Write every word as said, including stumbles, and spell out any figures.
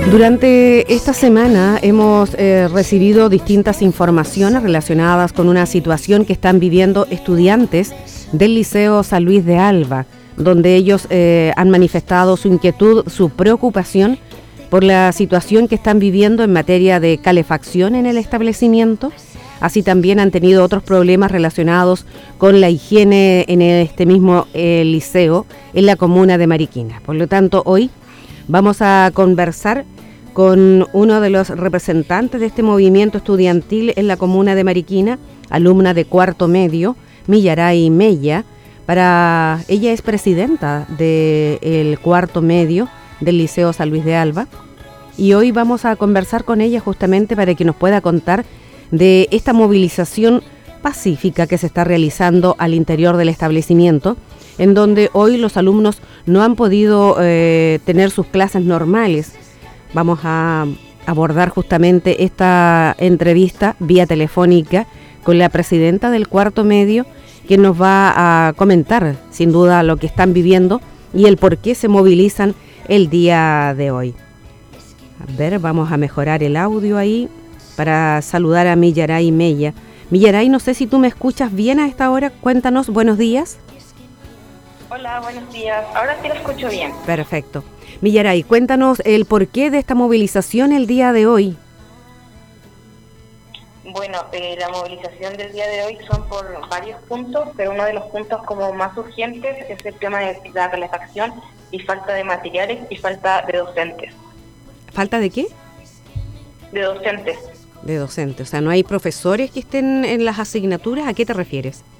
Durante esta semana hemos eh, recibido distintas informaciones relacionadas con una situación que están viviendo estudiantes del Liceo San Luis de Alba, donde ellos eh, han manifestado su inquietud, su preocupación por la situación que están viviendo en materia de calefacción en el establecimiento. Así también han tenido otros problemas relacionados con la higiene en este mismo eh, liceo en la comuna de Mariquina. Por lo tanto, hoy vamos a conversar con uno de los representantes de este movimiento estudiantil en la comuna de Mariquina, alumna de cuarto medio, Millaray Mella. Para ella es presidenta del cuarto medio del Liceo San Luis de Alba, y hoy vamos a conversar con ella justamente para que nos pueda contar de esta movilización pacífica que se está realizando al interior del establecimiento, en donde hoy los alumnos no han podido eh, tener sus clases normales. Vamos a abordar justamente esta entrevista vía telefónica con la presidenta del cuarto medio, que nos va a comentar sin duda lo que están viviendo y el por qué se movilizan el día de hoy. A ver, vamos a mejorar el audio ahí para saludar a Millaray Mella. Millaray, no sé si tú me escuchas bien a esta hora. Cuéntanos, buenos días. Hola, buenos días. Ahora sí lo escucho bien. Perfecto. Millaray, cuéntanos el porqué de esta movilización el día de hoy. Bueno, eh, la movilización del día de hoy son por varios puntos, pero uno de los puntos como más urgentes es el tema de la calefacción y falta de materiales y falta de docentes. ¿Falta de qué? De docentes. De docentes, o sea, ¿no hay profesores que estén en las asignaturas? ¿A qué te refieres?